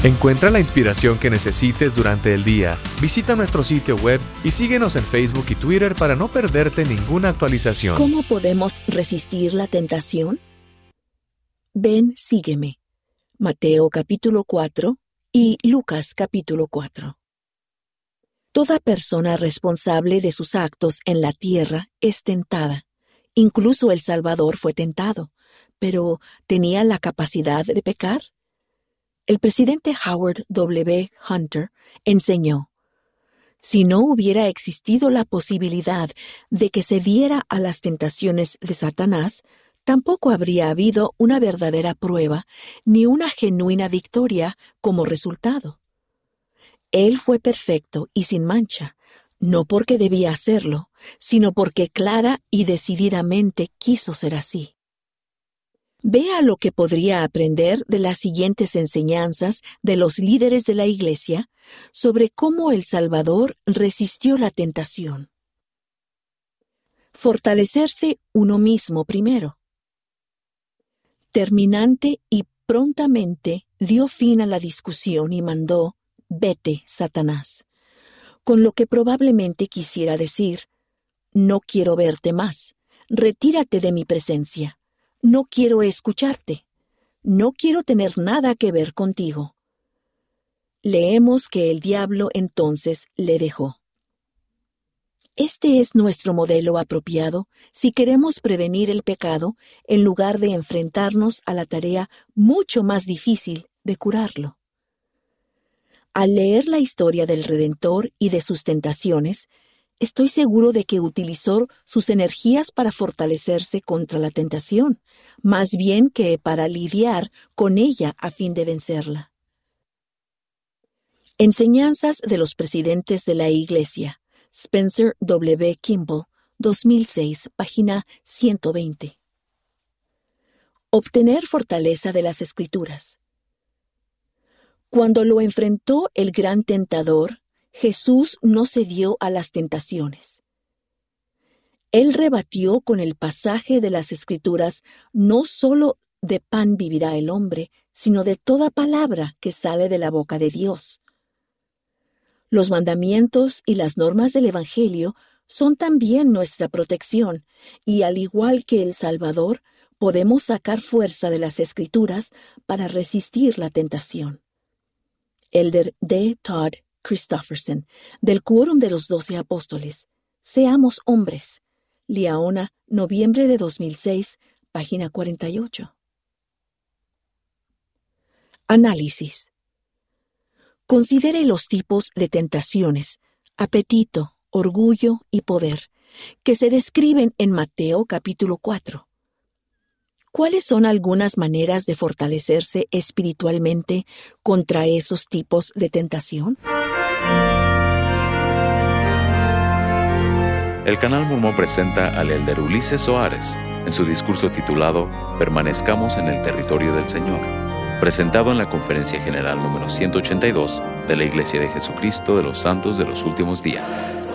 Encuentra la inspiración que necesites durante el día. Visita nuestro sitio web y síguenos en Facebook y Twitter para no perderte ninguna actualización. ¿Cómo podemos resistir la tentación? Ven, sígueme. Mateo capítulo 4 y Lucas capítulo 4. Toda persona responsable de sus actos en la tierra es tentada. Incluso el Salvador fue tentado, pero ¿tenía la capacidad de pecar? El presidente Howard W. Hunter enseñó: si no hubiera existido la posibilidad de que se diera a las tentaciones de Satanás, tampoco habría habido una verdadera prueba ni una genuina victoria como resultado. Él fue perfecto y sin mancha, no porque debía hacerlo, sino porque clara y decididamente quiso ser así. Vea lo que podría aprender de las siguientes enseñanzas de los líderes de la Iglesia sobre cómo el Salvador resistió la tentación. Fortalecerse uno mismo primero. Terminante y prontamente dio fin a la discusión y mandó: «Vete, Satanás», con lo que probablemente quisiera decir: «No quiero verte más, retírate de mi presencia. No quiero escucharte. No quiero tener nada que ver contigo». Leemos que el diablo entonces le dejó. Este es nuestro modelo apropiado si queremos prevenir el pecado en lugar de enfrentarnos a la tarea mucho más difícil de curarlo. Al leer la historia del Redentor y de sus tentaciones, estoy seguro de que utilizó sus energías para fortalecerse contra la tentación, más bien que para lidiar con ella a fin de vencerla. Enseñanzas de los presidentes de la Iglesia. Spencer W. Kimball, 2006, página 120. Obtener fortaleza de las Escrituras. Cuando lo enfrentó el gran tentador, Jesús no cedió a las tentaciones. Él rebatió con el pasaje de las Escrituras: no solo de pan vivirá el hombre, sino de toda palabra que sale de la boca de Dios. Los mandamientos y las normas del Evangelio son también nuestra protección, y al igual que el Salvador, podemos sacar fuerza de las Escrituras para resistir la tentación. Elder D. Todd Christofferson, del Quórum de los 12 Apóstoles. Seamos hombres. Liaona, noviembre de 2006, página 48. Análisis. Considere los tipos de tentaciones, apetito, orgullo y poder, que se describen en Mateo capítulo 4. ¿Cuáles son algunas maneras de fortalecerse espiritualmente contra esos tipos de tentación? El Canal Mormón presenta al elder Ulises Soares en su discurso titulado «Permanezcamos en el territorio del Señor», presentado en la Conferencia General número 182 de la Iglesia de Jesucristo de los Santos de los Últimos Días.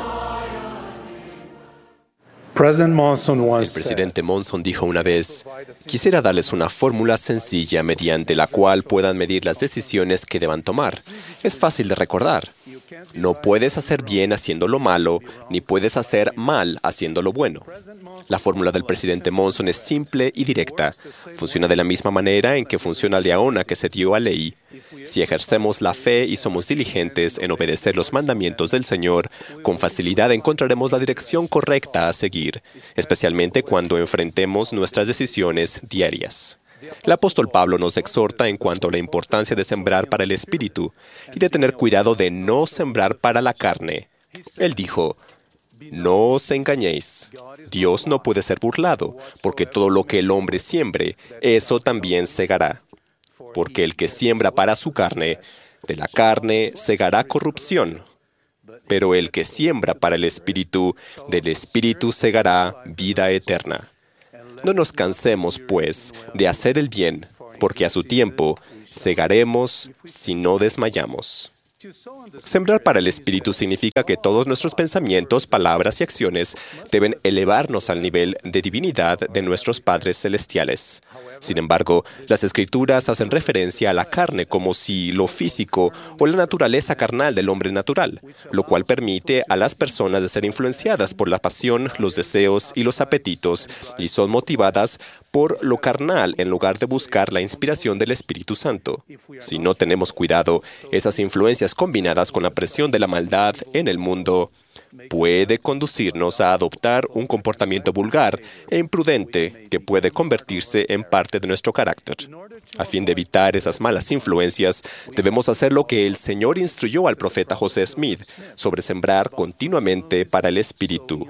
El presidente Monson dijo una vez: «Quisiera darles una fórmula sencilla mediante la cual puedan medir las decisiones que deban tomar. Es fácil de recordar. No puedes hacer bien haciendo lo malo, ni puedes hacer mal haciendo lo bueno». La fórmula del presidente Monson es simple y directa. Funciona de la misma manera en que funciona Liaona, que se dio a Leí. Si ejercemos la fe y somos diligentes en obedecer los mandamientos del Señor, con facilidad encontraremos la dirección correcta a seguir, especialmente cuando enfrentemos nuestras decisiones diarias. El apóstol Pablo nos exhorta en cuanto a la importancia de sembrar para el Espíritu y de tener cuidado de no sembrar para la carne. Él dijo: «No os engañéis. Dios no puede ser burlado, porque todo lo que el hombre siembre, eso también segará. Porque el que siembra para su carne, de la carne segará corrupción. Pero el que siembra para el Espíritu, del Espíritu segará vida eterna». No nos cansemos, pues, de hacer el bien, porque a su tiempo segaremos si no desmayamos. Sembrar para el Espíritu significa que todos nuestros pensamientos, palabras y acciones deben elevarnos al nivel de divinidad de nuestros padres celestiales. Sin embargo, las Escrituras hacen referencia a la carne como si lo físico o la naturaleza carnal del hombre natural, lo cual permite a las personas de ser influenciadas por la pasión, los deseos y los apetitos, y son motivadas por lo carnal en lugar de buscar la inspiración del Espíritu Santo. Si no tenemos cuidado, esas influencias combinadas con la presión de la maldad en el mundo puede conducirnos a adoptar un comportamiento vulgar e imprudente que puede convertirse en parte de nuestro carácter. A fin de evitar esas malas influencias, debemos hacer lo que el Señor instruyó al profeta José Smith sobre sembrar continuamente para el Espíritu.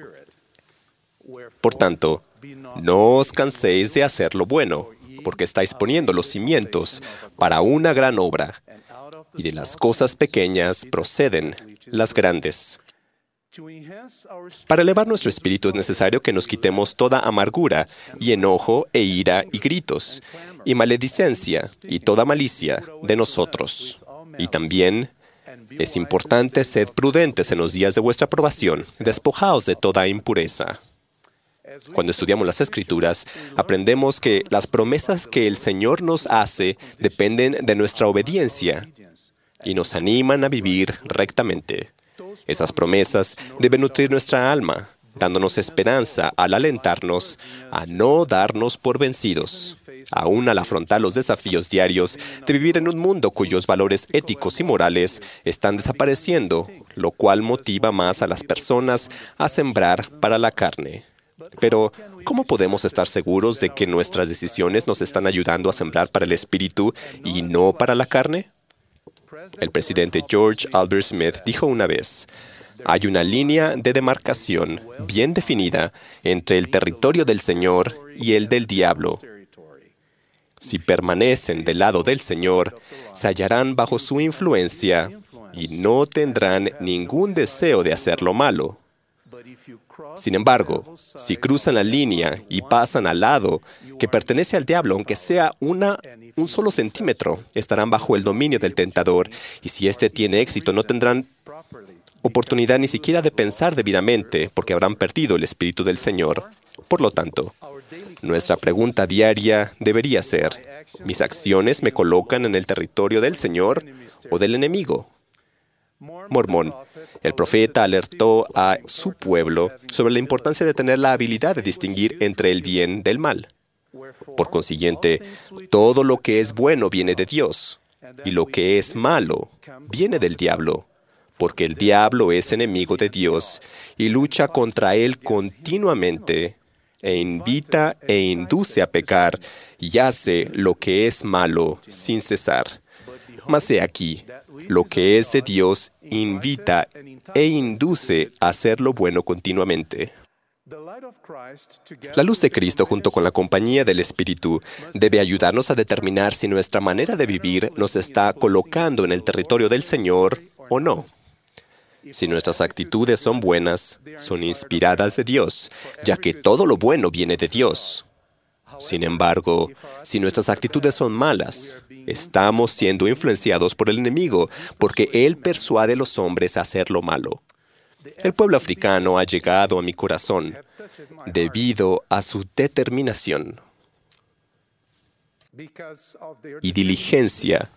Por tanto, no os canséis de hacer lo bueno, porque estáis poniendo los cimientos para una gran obra, y de las cosas pequeñas proceden las grandes. Para elevar nuestro espíritu es necesario que nos quitemos toda amargura y enojo e ira y gritos, y maledicencia y toda malicia de nosotros. Y también es importante ser prudentes en los días de vuestra probación, despojaos de toda impureza. Cuando estudiamos las Escrituras, aprendemos que las promesas que el Señor nos hace dependen de nuestra obediencia y nos animan a vivir rectamente. Esas promesas deben nutrir nuestra alma, dándonos esperanza al alentarnos a no darnos por vencidos, aún al afrontar los desafíos diarios de vivir en un mundo cuyos valores éticos y morales están desapareciendo, lo cual motiva más a las personas a sembrar para la carne. Pero, ¿cómo podemos estar seguros de que nuestras decisiones nos están ayudando a sembrar para el Espíritu y no para la carne? El presidente George Albert Smith dijo una vez: hay una línea de demarcación bien definida entre el territorio del Señor y el del diablo. Si permanecen del lado del Señor, se hallarán bajo su influencia y no tendrán ningún deseo de hacer lo malo. Sin embargo, si cruzan la línea y pasan al lado que pertenece al diablo, aunque sea un solo centímetro, estarán bajo el dominio del tentador, y si éste tiene éxito, no tendrán oportunidad ni siquiera de pensar debidamente, porque habrán perdido el Espíritu del Señor. Por lo tanto, nuestra pregunta diaria debería ser: ¿mis acciones me colocan en el territorio del Señor o del enemigo? Mormón, el profeta alertó a su pueblo sobre la importancia de tener la habilidad de distinguir entre el bien del mal. Por consiguiente, todo lo que es bueno viene de Dios, y lo que es malo viene del diablo, porque el diablo es enemigo de Dios y lucha contra él continuamente, e invita e induce a pecar, y hace lo que es malo sin cesar. Mas he aquí, lo que es de Dios invita e induce a hacer lo bueno continuamente. La luz de Cristo junto con la compañía del Espíritu debe ayudarnos a determinar si nuestra manera de vivir nos está colocando en el territorio del Señor o no. Si nuestras actitudes son buenas, son inspiradas de Dios, ya que todo lo bueno viene de Dios. Sin embargo, si nuestras actitudes son malas, estamos siendo influenciados por el enemigo, porque él persuade a los hombres a hacer lo malo. El pueblo africano ha llegado a mi corazón debido a su determinación y diligencia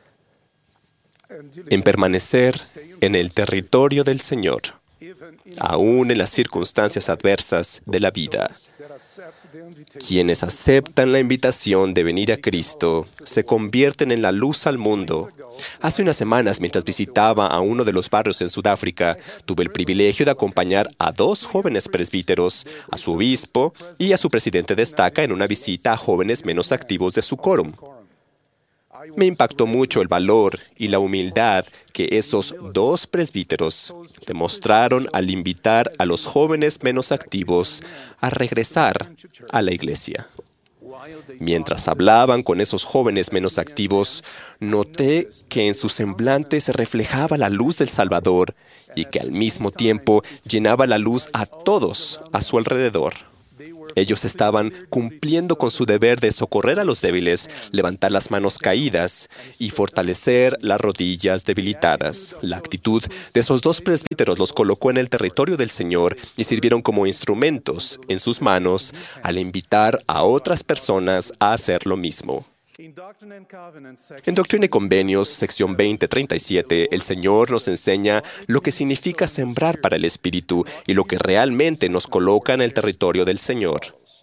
en permanecer en el territorio del Señor, aún en las circunstancias adversas de la vida. Quienes aceptan la invitación de venir a Cristo se convierten en la luz al mundo. Hace unas semanas, mientras visitaba a uno de los barrios en Sudáfrica, tuve el privilegio de acompañar a 2 jóvenes presbíteros, a su obispo y a su presidente de estaca en una visita a jóvenes menos activos de su quórum. Me impactó mucho el valor y la humildad que esos 2 presbíteros demostraron al invitar a los jóvenes menos activos a regresar a la iglesia. Mientras hablaban con esos jóvenes menos activos, noté que en su semblante se reflejaba la luz del Salvador y que al mismo tiempo llenaba la luz a todos a su alrededor. Ellos estaban cumpliendo con su deber de socorrer a los débiles, levantar las manos caídas y fortalecer las rodillas debilitadas. La actitud de esos dos presbíteros los colocó en el territorio del Señor y sirvieron como instrumentos en sus manos al invitar a otras personas a hacer lo mismo. En Doctrina y Convenios, sección 20:37, el Señor nos enseña lo que significa sembrar para el Espíritu y lo que realmente nos coloca en el territorio del Señor.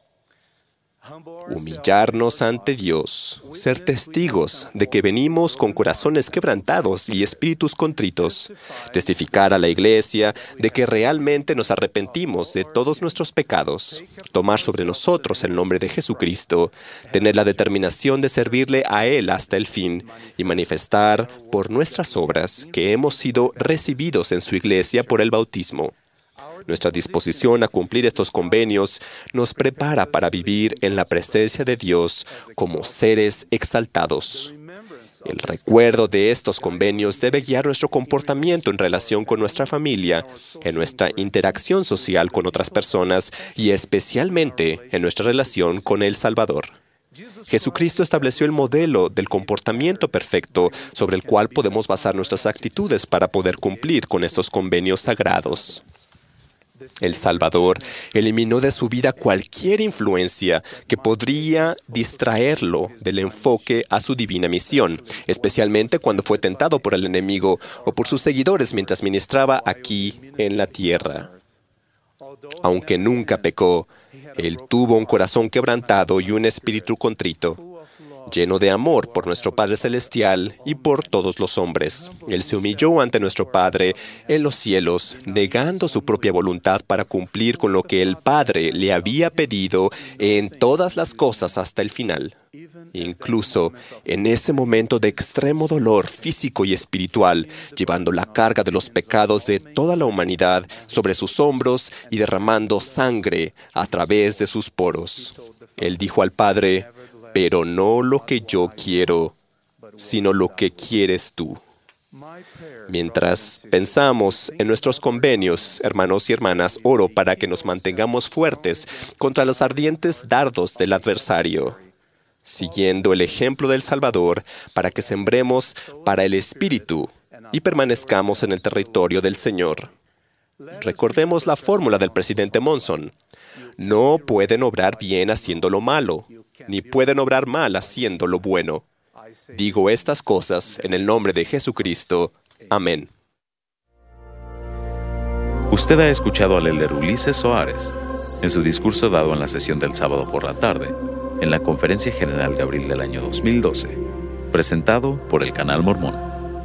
Humillarnos ante Dios, ser testigos de que venimos con corazones quebrantados y espíritus contritos, testificar a la Iglesia de que realmente nos arrepentimos de todos nuestros pecados, tomar sobre nosotros el nombre de Jesucristo, tener la determinación de servirle a Él hasta el fin y manifestar por nuestras obras que hemos sido recibidos en su Iglesia por el bautismo. Nuestra disposición a cumplir estos convenios nos prepara para vivir en la presencia de Dios como seres exaltados. El recuerdo de estos convenios debe guiar nuestro comportamiento en relación con nuestra familia, en nuestra interacción social con otras personas y especialmente en nuestra relación con el Salvador. Jesucristo estableció el modelo del comportamiento perfecto sobre el cual podemos basar nuestras actitudes para poder cumplir con estos convenios sagrados. El Salvador eliminó de su vida cualquier influencia que podría distraerlo del enfoque a su divina misión, especialmente cuando fue tentado por el enemigo o por sus seguidores mientras ministraba aquí en la tierra. Aunque nunca pecó, Él tuvo un corazón quebrantado y un espíritu contrito, lleno de amor por nuestro Padre Celestial y por todos los hombres. Él se humilló ante nuestro Padre en los cielos, negando su propia voluntad para cumplir con lo que el Padre le había pedido en todas las cosas hasta el final. Incluso en ese momento de extremo dolor físico y espiritual, llevando la carga de los pecados de toda la humanidad sobre sus hombros y derramando sangre a través de sus poros. Él dijo al Padre: pero no lo que yo quiero, sino lo que quieres tú. Mientras pensamos en nuestros convenios, hermanos y hermanas, oro para que nos mantengamos fuertes contra los ardientes dardos del adversario, siguiendo el ejemplo del Salvador, para que sembremos para el Espíritu y permanezcamos en el territorio del Señor. Recordemos la fórmula del presidente Monson: no pueden obrar bien haciendo lo malo, ni pueden obrar mal haciendo lo bueno. Digo estas cosas en el nombre de Jesucristo. Amén. Usted ha escuchado al elder Ulises Soares en su discurso dado en la sesión del sábado por la tarde, en la Conferencia General de abril del año 2012, presentado por el Canal Mormón.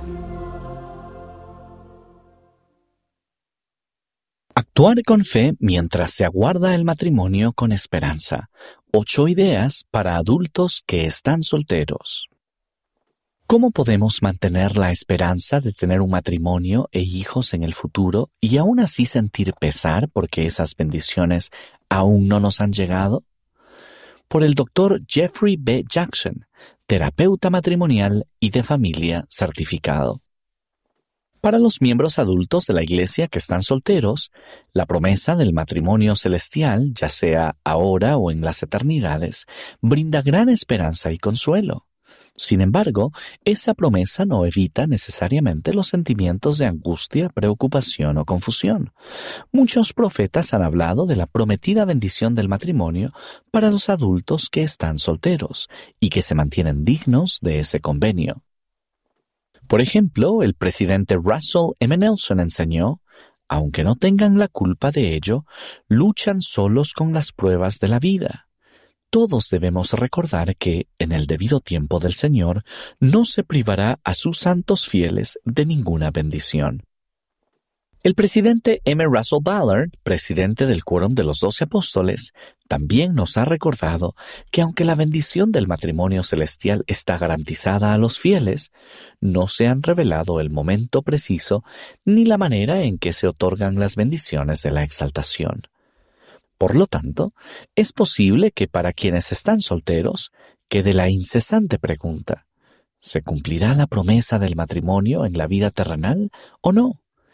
Actuar con fe mientras se aguarda el matrimonio con esperanza. 8 ideas para adultos que están solteros. ¿Cómo podemos mantener la esperanza de tener un matrimonio e hijos en el futuro y aún así sentir pesar porque esas bendiciones aún no nos han llegado? Por el Dr. Jeffrey B. Jackson, terapeuta matrimonial y de familia certificado. Para los miembros adultos de la Iglesia que están solteros, la promesa del matrimonio celestial, ya sea ahora o en las eternidades, brinda gran esperanza y consuelo. Sin embargo, esa promesa no evita necesariamente los sentimientos de angustia, preocupación o confusión. Muchos profetas han hablado de la prometida bendición del matrimonio para los adultos que están solteros y que se mantienen dignos de ese convenio. Por ejemplo, el presidente Russell M. Nelson enseñó: aunque no tengan la culpa de ello, luchan solos con las pruebas de la vida. Todos debemos recordar que, en el debido tiempo del Señor, no se privará a sus santos fieles de ninguna bendición. El presidente M. Russell Ballard, presidente del Quórum de los 12 Apóstoles, también nos ha recordado que aunque la bendición del matrimonio celestial está garantizada a los fieles, no se han revelado el momento preciso ni la manera en que se otorgan las bendiciones de la exaltación. Por lo tanto, es posible que para quienes están solteros quede la incesante pregunta: ¿se cumplirá la promesa del matrimonio en la vida terrenal o no?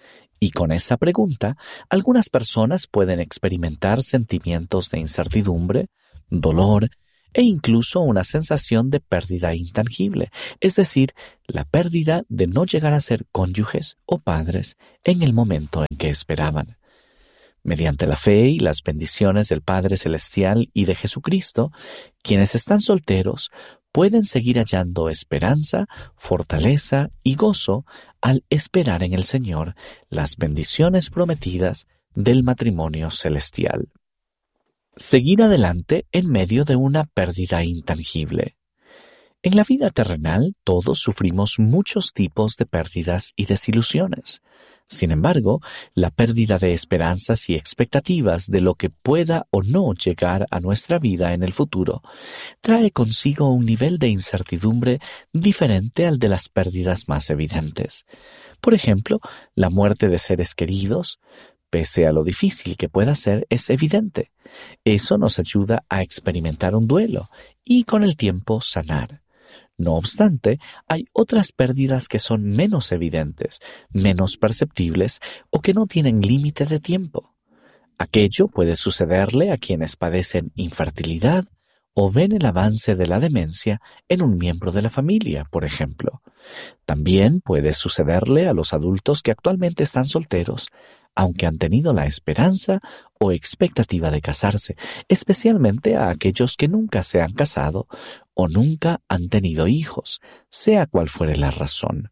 Y con esa pregunta, algunas personas pueden experimentar sentimientos de incertidumbre, dolor e incluso una sensación de pérdida intangible, es decir, la pérdida de no llegar a ser cónyuges o padres en el momento en que esperaban. Mediante la fe y las bendiciones del Padre Celestial y de Jesucristo, quienes están solteros pueden seguir hallando esperanza, fortaleza y gozo al esperar en el Señor las bendiciones prometidas del matrimonio celestial. Seguir adelante en medio de una pérdida intangible. En la vida terrenal todos sufrimos muchos tipos de pérdidas y desilusiones. Sin embargo, la pérdida de esperanzas y expectativas de lo que pueda o no llegar a nuestra vida en el futuro trae consigo un nivel de incertidumbre diferente al de las pérdidas más evidentes. Por ejemplo, la muerte de seres queridos, pese a lo difícil que pueda ser, es evidente. Eso nos ayuda a experimentar un duelo y con el tiempo sanar. No obstante, hay otras pérdidas que son menos evidentes, menos perceptibles o que no tienen límite de tiempo. Aquello puede sucederle a quienes padecen infertilidad o ven el avance de la demencia en un miembro de la familia, por ejemplo. También puede sucederle a los adultos que actualmente están solteros, aunque han tenido la esperanza o expectativa de casarse, especialmente a aquellos que nunca se han casado o nunca han tenido hijos, sea cual fuere la razón.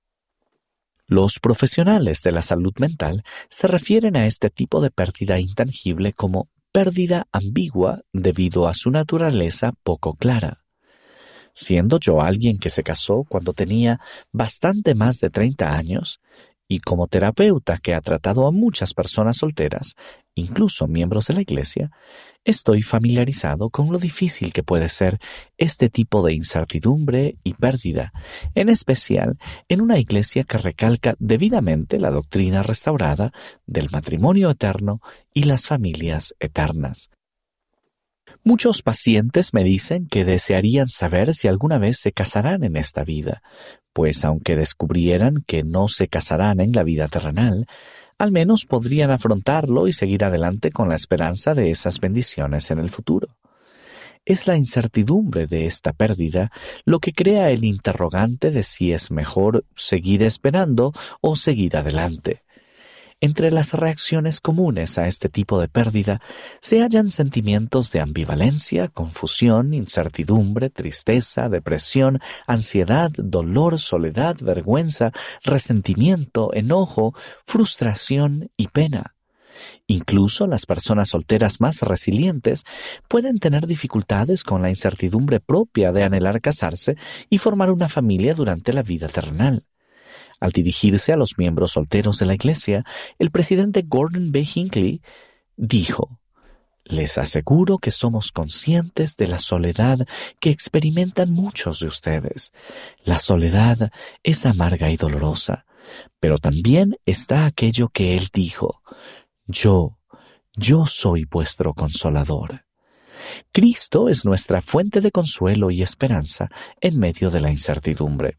Los profesionales de la salud mental se refieren a este tipo de pérdida intangible como pérdida ambigua debido a su naturaleza poco clara. Siendo yo alguien que se casó cuando tenía bastante más de 30 años, y como terapeuta que ha tratado a muchas personas solteras, incluso miembros de la iglesia, estoy familiarizado con lo difícil que puede ser este tipo de incertidumbre y pérdida, en especial en una iglesia que recalca debidamente la doctrina restaurada del matrimonio eterno y las familias eternas. Muchos pacientes me dicen que desearían saber si alguna vez se casarán en esta vida, pues aunque descubrieran que no se casarán en la vida terrenal, al menos podrían afrontarlo y seguir adelante con la esperanza de esas bendiciones en el futuro. Es la incertidumbre de esta pérdida lo que crea el interrogante de si es mejor seguir esperando o seguir adelante. Entre las reacciones comunes a este tipo de pérdida se hallan sentimientos de ambivalencia, confusión, incertidumbre, tristeza, depresión, ansiedad, dolor, soledad, vergüenza, resentimiento, enojo, frustración y pena. Incluso las personas solteras más resilientes pueden tener dificultades con la incertidumbre propia de anhelar casarse y formar una familia durante la vida terrenal. Al dirigirse a los miembros solteros de la iglesia, el presidente Gordon B. Hinckley dijo: «Les aseguro que somos conscientes de la soledad que experimentan muchos de ustedes. La soledad es amarga y dolorosa, pero también está aquello que él dijo: Yo soy vuestro consolador». Cristo es nuestra fuente de consuelo y esperanza en medio de la incertidumbre.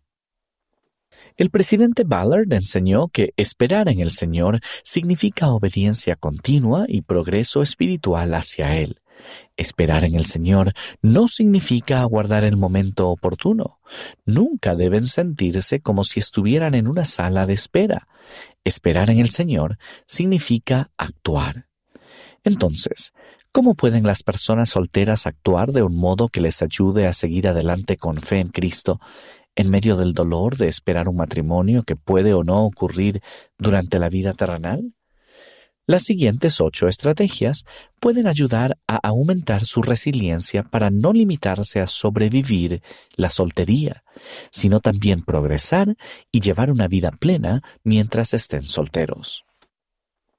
El presidente Ballard enseñó que esperar en el Señor significa obediencia continua y progreso espiritual hacia Él. Esperar en el Señor no significa aguardar el momento oportuno. Nunca deben sentirse como si estuvieran en una sala de espera. Esperar en el Señor significa actuar. Entonces, ¿cómo pueden las personas solteras actuar de un modo que les ayude a seguir adelante con fe en Cristo, en medio del dolor de esperar un matrimonio que puede o no ocurrir durante la vida terrenal? Las siguientes 8 estrategias pueden ayudar a aumentar su resiliencia para no limitarse a sobrevivir la soltería, sino también progresar y llevar una vida plena mientras estén solteros.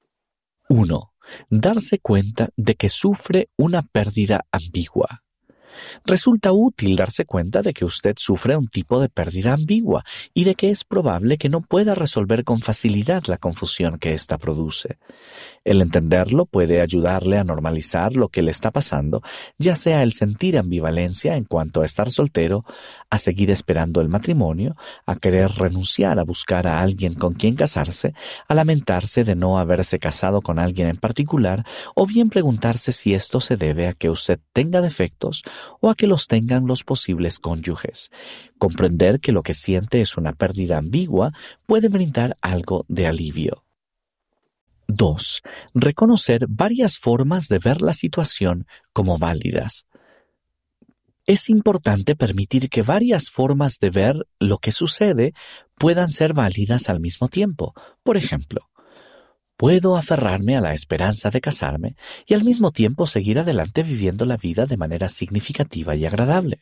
1. Darse cuenta de que sufre una pérdida ambigua. Resulta útil darse cuenta de que usted sufre un tipo de pérdida ambigua y de que es probable que no pueda resolver con facilidad la confusión que ésta produce. El entenderlo puede ayudarle a normalizar lo que le está pasando, ya sea el sentir ambivalencia en cuanto a estar soltero, a seguir esperando el matrimonio, a querer renunciar a buscar a alguien con quien casarse, a lamentarse de no haberse casado con alguien en particular, o bien preguntarse si esto se debe a que usted tenga defectos o a que los tengan los posibles cónyuges. Comprender que lo que siente es una pérdida ambigua puede brindar algo de alivio. 2. Reconocer varias formas de ver la situación como válidas. Es importante permitir que varias formas de ver lo que sucede puedan ser válidas al mismo tiempo. Por ejemplo, puedo aferrarme a la esperanza de casarme y al mismo tiempo seguir adelante viviendo la vida de manera significativa y agradable.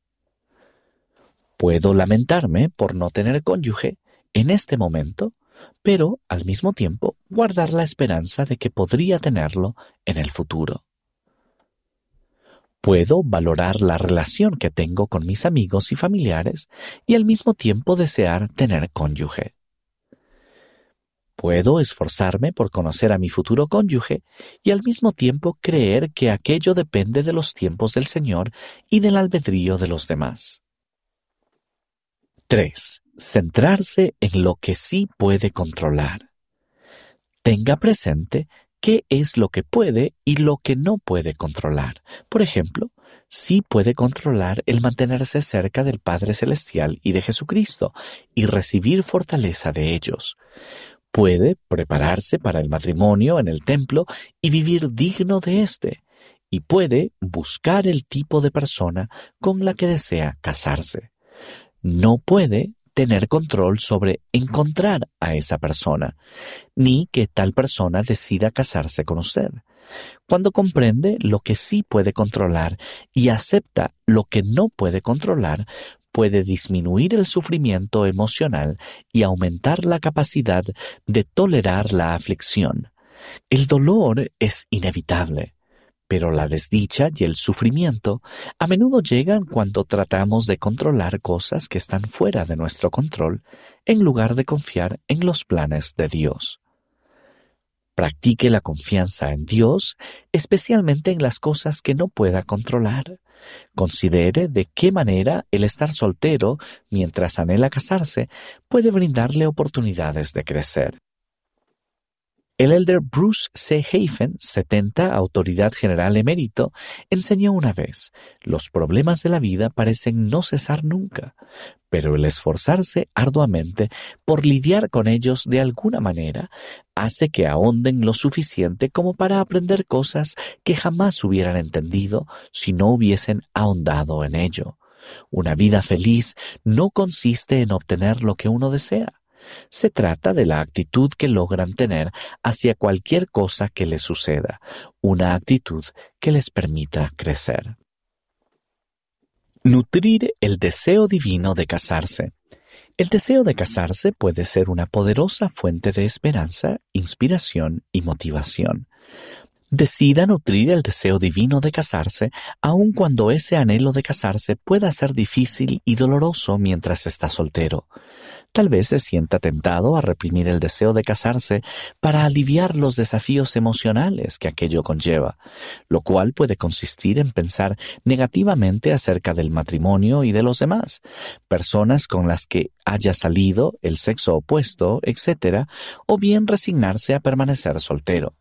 Puedo lamentarme por no tener cónyuge en este momento, pero al mismo tiempo guardar la esperanza de que podría tenerlo en el futuro. Puedo valorar la relación que tengo con mis amigos y familiares y al mismo tiempo desear tener cónyuge. Puedo esforzarme por conocer a mi futuro cónyuge y al mismo tiempo creer que aquello depende de los tiempos del Señor y del albedrío de los demás. 3. Centrarse en lo que sí puede controlar. Tenga presente qué es lo que puede y lo que no puede controlar. Por ejemplo, sí puede controlar el mantenerse cerca del Padre Celestial y de Jesucristo y recibir fortaleza de ellos. Puede prepararse para el matrimonio en el templo y vivir digno de éste. Y puede buscar el tipo de persona con la que desea casarse. No puede tener control sobre encontrar a esa persona, ni que tal persona decida casarse con usted. Cuando comprende lo que sí puede controlar y acepta lo que no puede controlar, puede disminuir el sufrimiento emocional y aumentar la capacidad de tolerar la aflicción. El dolor es inevitable, pero la desdicha y el sufrimiento a menudo llegan cuando tratamos de controlar cosas que están fuera de nuestro control, en lugar de confiar en los planes de Dios. Practique la confianza en Dios, especialmente en las cosas que no pueda controlar. Considere de qué manera el estar soltero, mientras anhela casarse, puede brindarle oportunidades de crecer. El elder Bruce C. Hafen, 70, autoridad general emérito, enseñó una vez: los problemas de la vida parecen no cesar nunca, pero el esforzarse arduamente por lidiar con ellos de alguna manera hace que ahonden lo suficiente como para aprender cosas que jamás hubieran entendido si no hubiesen ahondado en ello. Una vida feliz no consiste en obtener lo que uno desea. Se trata de la actitud que logran tener hacia cualquier cosa que les suceda, una actitud que les permita crecer. Nutrir el deseo divino de casarse. El deseo de casarse puede ser una poderosa fuente de esperanza, inspiración y motivación. Decida nutrir el deseo divino de casarse, aun cuando ese anhelo de casarse pueda ser difícil y doloroso mientras está soltero. Tal vez se sienta tentado a reprimir el deseo de casarse para aliviar los desafíos emocionales que aquello conlleva, lo cual puede consistir en pensar negativamente acerca del matrimonio y de los demás, personas con las que haya salido, el sexo opuesto, etc., o bien resignarse a permanecer soltero.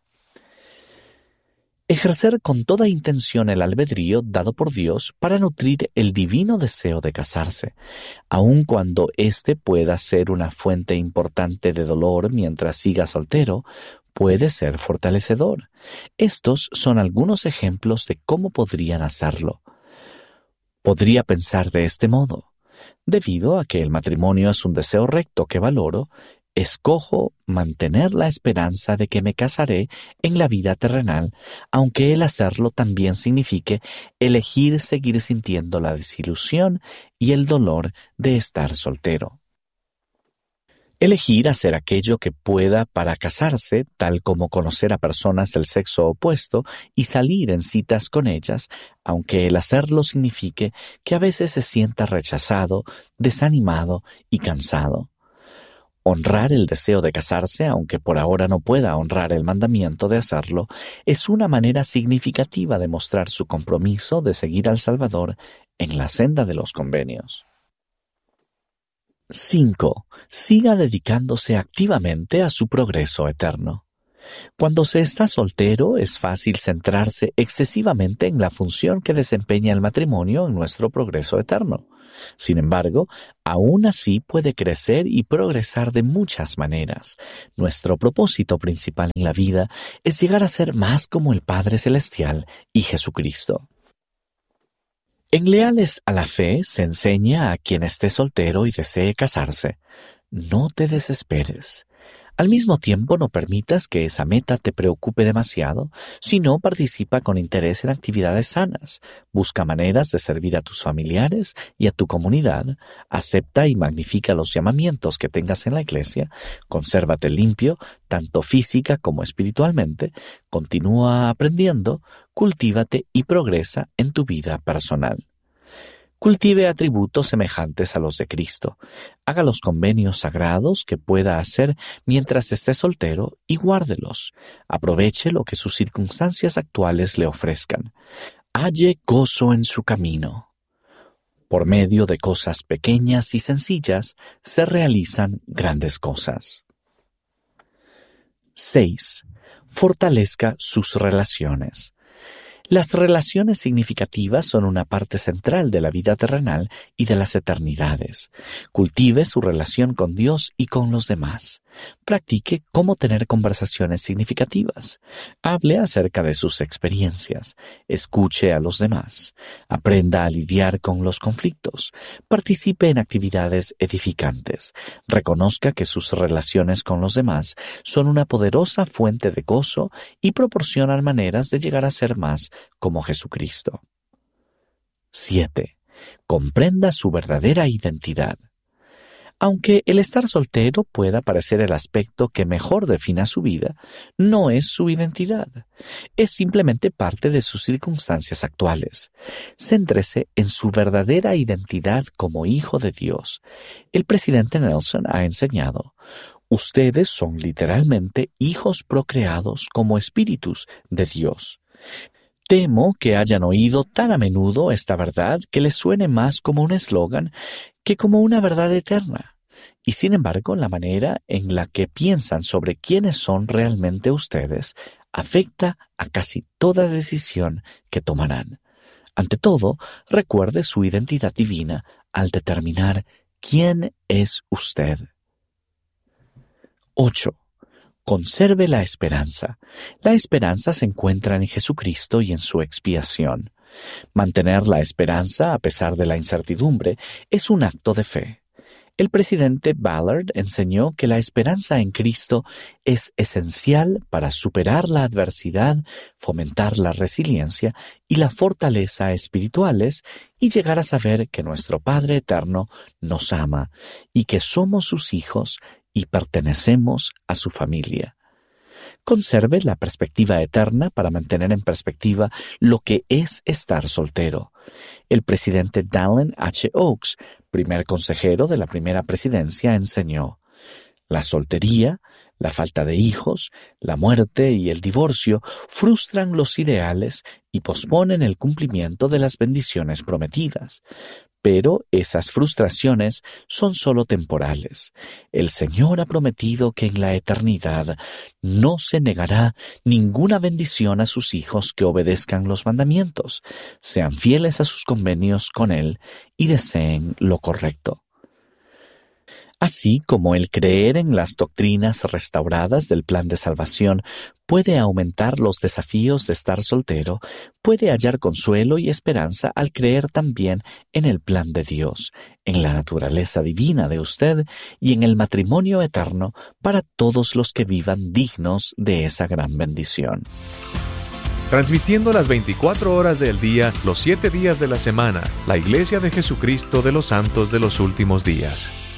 Ejercer con toda intención el albedrío dado por Dios para nutrir el divino deseo de casarse, aun cuando éste pueda ser una fuente importante de dolor mientras siga soltero, puede ser fortalecedor. Estos son algunos ejemplos de cómo podrían hacerlo. Podría pensar de este modo: debido a que el matrimonio es un deseo recto que valoro, escojo mantener la esperanza de que me casaré en la vida terrenal, aunque el hacerlo también signifique elegir seguir sintiendo la desilusión y el dolor de estar soltero. Elegir hacer aquello que pueda para casarse, tal como conocer a personas del sexo opuesto y salir en citas con ellas, aunque el hacerlo signifique que a veces se sienta rechazado, desanimado y cansado. Honrar el deseo de casarse, aunque por ahora no pueda honrar el mandamiento de hacerlo, es una manera significativa de mostrar su compromiso de seguir al Salvador en la senda de los convenios. 5. Siga dedicándose activamente a su progreso eterno. Cuando se está soltero, es fácil centrarse excesivamente en la función que desempeña el matrimonio en nuestro progreso eterno. Sin embargo, aún así puede crecer y progresar de muchas maneras. Nuestro propósito principal en la vida es llegar a ser más como el Padre Celestial y Jesucristo. En Leales a la Fe se enseña a quien esté soltero y desee casarse: no te desesperes. Al mismo tiempo, no permitas que esa meta te preocupe demasiado, sino participa con interés en actividades sanas, busca maneras de servir a tus familiares y a tu comunidad, acepta y magnifica los llamamientos que tengas en la iglesia, consérvate limpio, tanto física como espiritualmente, continúa aprendiendo, cultívate y progresa en tu vida personal. Cultive atributos semejantes a los de Cristo. Haga los convenios sagrados que pueda hacer mientras esté soltero y guárdelos. Aproveche lo que sus circunstancias actuales le ofrezcan. Halle gozo en su camino. Por medio de cosas pequeñas y sencillas se realizan grandes cosas. 6. Fortalezca sus relaciones. Las relaciones significativas son una parte central de la vida terrenal y de las eternidades. Cultive su relación con Dios y con los demás. Practique cómo tener conversaciones significativas. Hable acerca de sus experiencias. Escuche a los demás. Aprenda a lidiar con los conflictos. Participe en actividades edificantes. Reconozca que sus relaciones con los demás son una poderosa fuente de gozo y proporcionan maneras de llegar a ser más como Jesucristo. 7. Comprenda su verdadera identidad. Aunque el estar soltero pueda parecer el aspecto que mejor defina su vida, no es su identidad. Es simplemente parte de sus circunstancias actuales. Céntrese en su verdadera identidad como hijo de Dios. El presidente Nelson ha enseñado: ustedes son literalmente hijos procreados como espíritus de Dios. Temo que hayan oído tan a menudo esta verdad que les suene más como un eslogan que como una verdad eterna. Y sin embargo, la manera en la que piensan sobre quiénes son realmente ustedes afecta a casi toda decisión que tomarán. Ante todo, recuerde su identidad divina al determinar quién es usted. 8. Conserve la esperanza. La esperanza se encuentra en Jesucristo y en su expiación. Mantener la esperanza a pesar de la incertidumbre es un acto de fe. El presidente Ballard enseñó que la esperanza en Cristo es esencial para superar la adversidad, fomentar la resiliencia y la fortaleza espirituales y llegar a saber que nuestro Padre Eterno nos ama y que somos sus hijos y pertenecemos a su familia. Conserve la perspectiva eterna para mantener en perspectiva lo que es estar soltero. El presidente Dallin H. Oaks, primer consejero de la primera presidencia, enseñó: la soltería, la falta de hijos, la muerte y el divorcio frustran los ideales y posponen el cumplimiento de las bendiciones prometidas. Pero esas frustraciones son solo temporales. El Señor ha prometido que en la eternidad no se negará ninguna bendición a sus hijos que obedezcan los mandamientos, sean fieles a sus convenios con Él y deseen lo correcto. Así como el creer en las doctrinas restauradas del plan de salvación puede aumentar los desafíos de estar soltero, puede hallar consuelo y esperanza al creer también en el plan de Dios, en la naturaleza divina de usted y en el matrimonio eterno para todos los que vivan dignos de esa gran bendición. Transmitiendo las 24 horas del día, los 7 días de la semana, la Iglesia de Jesucristo de los Santos de los Últimos Días.